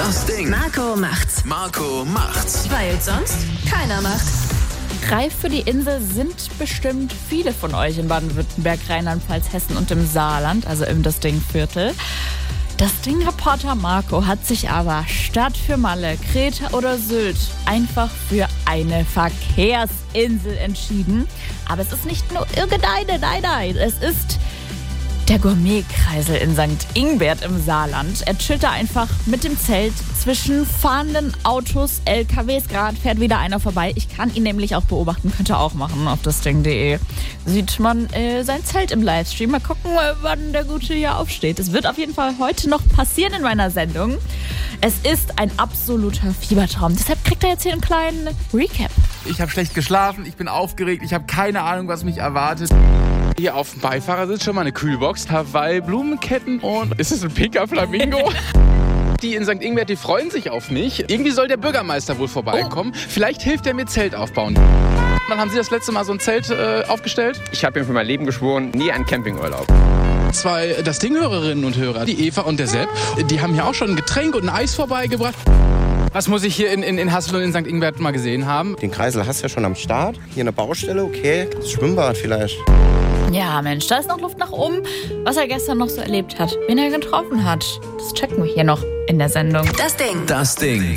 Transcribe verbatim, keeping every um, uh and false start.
Das Ding. Marco macht's. Marco macht's. Weil sonst keiner macht. Reif für die Insel sind bestimmt viele von euch in Baden-Württemberg, Rheinland-Pfalz, Hessen und im Saarland, also im Das Ding-Viertel. Das Ding-Reporter Marco hat sich aber statt für Malle, Kreta oder Sylt einfach für eine Verkehrsinsel entschieden. Aber es ist nicht nur irgendeine, nein, nein, es ist der Gourmet-Kreisel in Sankt Ingbert im Saarland. Er chillt da einfach mit dem Zelt zwischen fahrenden Autos, L K Ws. Gerade fährt wieder einer vorbei. Ich kann ihn nämlich auch beobachten, könnt ihr auch machen auf das Ding punkt de. Sieht man äh, sein Zelt im Livestream. Mal gucken, wann der Gute hier aufsteht. Es wird auf jeden Fall heute noch passieren in meiner Sendung. Es ist ein absoluter Fiebertraum. Deshalb kriegt er jetzt hier einen kleinen Recap. Ich habe schlecht geschlafen, ich bin aufgeregt, ich habe keine Ahnung, was mich erwartet. Hier auf dem Beifahrersitz schon mal eine Kühlbox, Hawaii-Blumenketten und ist es ein pinker Flamingo? Die in Sankt Ingbert, die freuen sich auf mich. Irgendwie soll der Bürgermeister wohl vorbeikommen. Vielleicht hilft er mir Zelt aufbauen. Wann haben Sie das letzte Mal so ein Zelt äh, aufgestellt? Ich habe mir für mein Leben geschworen, nie einen Campingurlaub. Zwei Das Ding-Hörerinnen und Hörer, die Eva und der Sepp, die haben hier auch schon ein Getränk und ein Eis vorbeigebracht. Was muss ich hier in, in, in Hassel und in Sankt Ingbert mal gesehen haben? Den Kreisel hast du ja schon am Start. Hier eine Baustelle, okay. Das Schwimmbad vielleicht. Ja, Mensch, da ist noch Luft nach oben, was er gestern noch so erlebt hat, wen er getroffen hat. Das checken wir hier noch in der Sendung. Das Ding. Das Ding.